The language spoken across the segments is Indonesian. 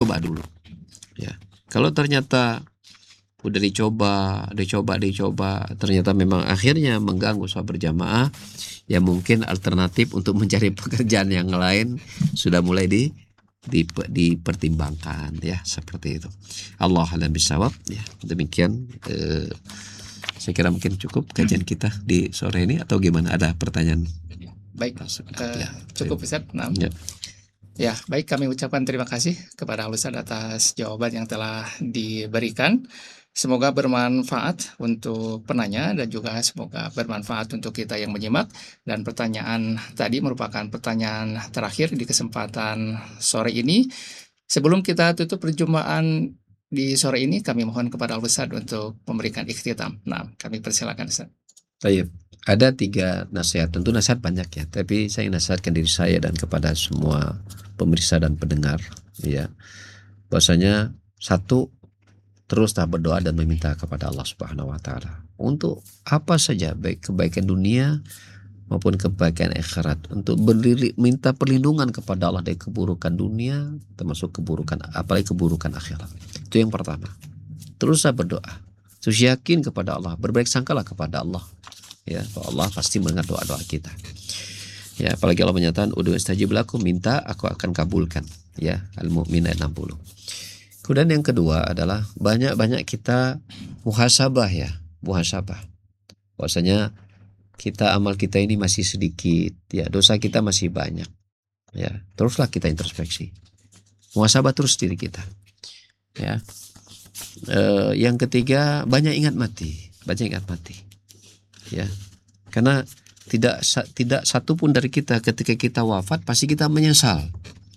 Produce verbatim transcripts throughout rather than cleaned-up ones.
coba dulu. Ya, kalau ternyata udah dicoba, dicoba, dicoba, ternyata memang akhirnya mengganggu sholat berjamaah, ya mungkin alternatif untuk mencari pekerjaan yang lain sudah mulai di, di dipertimbangkan, ya seperti itu. Allah a'lam bishawab. Ya, demikian. Eh, saya kira mungkin cukup kajian kita di sore ini, atau gimana? Ada pertanyaan? Baik, uh, ya, cukup Ustaz. Nah. Ya. Ya, baik, kami ucapkan terima kasih kepada Al-Ustaz atas jawaban yang telah diberikan. Semoga bermanfaat untuk penanya dan juga semoga bermanfaat untuk kita yang menyimak. Dan pertanyaan tadi merupakan pertanyaan terakhir di kesempatan sore ini. Sebelum kita tutup perjumpaan di sore ini, kami mohon kepada Al-Ustaz untuk memberikan ikhtitam. Nah, kami persilakan Ustaz. Baik. Ada tiga nasihat, tentu nasihat banyak ya, tapi saya nasihatkan diri saya dan kepada semua pemirsa dan pendengar, ya, bahwasanya satu, teruslah berdoa dan meminta kepada Allah Subhanahu Wa Taala untuk apa saja, baik kebaikan dunia maupun kebaikan akhirat, untuk berdiri minta perlindungan kepada Allah dari keburukan dunia, termasuk keburukan, apalagi keburukan akhirat. Itu yang pertama. Teruslah berdoa, terus yakin kepada Allah, berbaik sangkalah kepada Allah. Ya, Allah pasti mendengar doa-doa kita. Ya, apalagi Allah menyatakan ud'u astajib lakum, minta aku akan kabulkan. Ya, Al-Mu'min ayat enam puluh. Kemudian yang kedua adalah banyak-banyak kita muhasabah ya, muhasabah. Bahwasanya kita amal kita ini masih sedikit, ya, dosa kita masih banyak. Ya, teruslah kita introspeksi. Muhasabah terus diri kita. Ya. E, yang ketiga, banyak ingat mati, banyak ingat mati. Ya, karena tidak tidak satu pun dari kita ketika kita wafat pasti kita menyesal.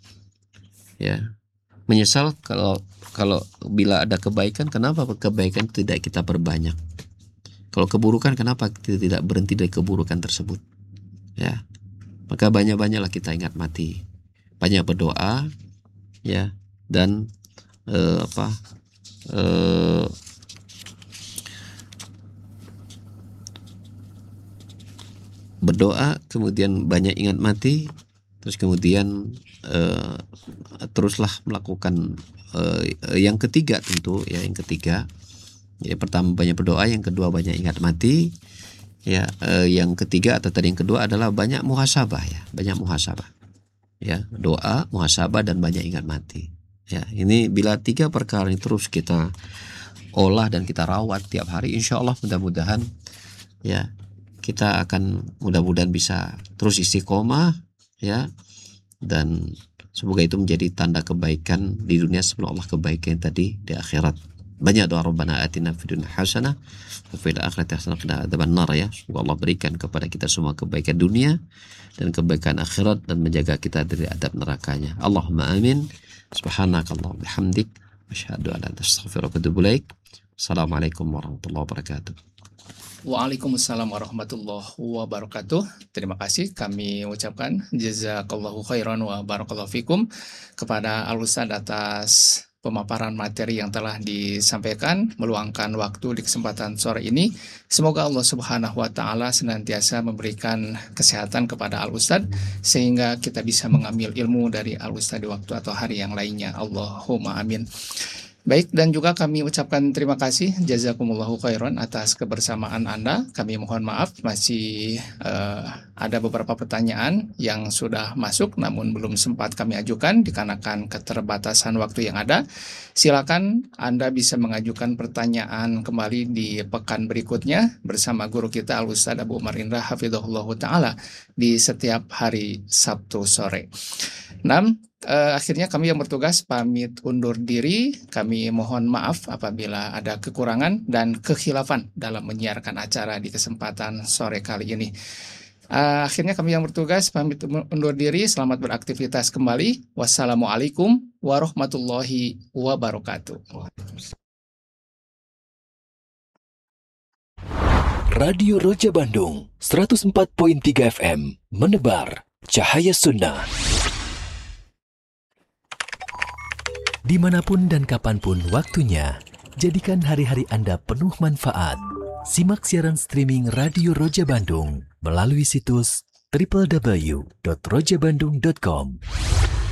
Ya, menyesal kalau kalau bila ada kebaikan, kenapa kebaikan tidak kita perbanyak? Kalau keburukan, kenapa kita tidak berhenti dari keburukan tersebut? Ya, maka banyak-banyaklah kita ingat mati, banyak berdoa, ya, dan eh, apa? Eh, berdoa, kemudian banyak ingat mati, terus kemudian uh, teruslah melakukan uh, yang ketiga tentu ya, yang ketiga ya, pertama banyak berdoa, yang kedua banyak ingat mati, ya, uh, yang ketiga atau tadi yang kedua adalah banyak muhasabah ya, banyak muhasabah ya, doa, muhasabah dan banyak ingat mati ya. Ini bila tiga perkara ini terus kita olah dan kita rawat tiap hari, insya Allah mudah-mudahan ya kita akan mudah-mudahan bisa terus istiqomah ya, dan semoga itu menjadi tanda kebaikan di dunia sebelum Allah kebaikan tadi di akhirat. Banyak doa Rabbana atina fid dunya hasanah wa fil akhirati hasanah wa qina adzabannar ya. Semoga Allah berikan kepada kita semua kebaikan dunia dan kebaikan akhirat dan menjaga kita dari adab nerakanya. Allahumma amin. Subhanakallah bihamdik asyhadu an la ilaha illa anta astaghfiruka wa atubu ilaik. Assalamualaikum warahmatullahi wabarakatuh. Waalaikumsalam warahmatullahi wabarakatuh. Terima kasih kami ucapkan jazakallahu khairan wa barakallahu fikum kepada Al-Ustaz atas pemaparan materi yang telah disampaikan, meluangkan waktu di kesempatan sore ini. Semoga Allah Subhanahu wa taala senantiasa memberikan kesehatan kepada Al-Ustaz sehingga kita bisa mengambil ilmu dari Al-Ustaz di waktu atau hari yang lainnya. Allahumma amin. Baik, dan juga kami ucapkan terima kasih jazakumullahu khairan atas kebersamaan Anda. Kami mohon maaf masih uh, ada beberapa pertanyaan yang sudah masuk namun belum sempat kami ajukan dikarenakan keterbatasan waktu yang ada. Silakan Anda bisa mengajukan pertanyaan kembali di pekan berikutnya bersama guru kita Al-Ustaz Abu Umar Indra hafizahullah taala di setiap hari Sabtu sore. enam Uh, akhirnya kami yang bertugas pamit undur diri. Kami mohon maaf apabila ada kekurangan dan kekhilafan dalam menyiarkan acara di kesempatan sore kali ini. Uh, akhirnya kami yang bertugas pamit undur diri. Selamat beraktivitas kembali. Wassalamualaikum warahmatullahi wabarakatuh. Radio Roja Bandung seratus empat koma tiga F M menebar cahaya sunnah. Dimanapun dan kapanpun waktunya, jadikan hari-hari Anda penuh manfaat. Simak siaran streaming Radio Roja Bandung melalui situs w w w titik roja bandung titik com.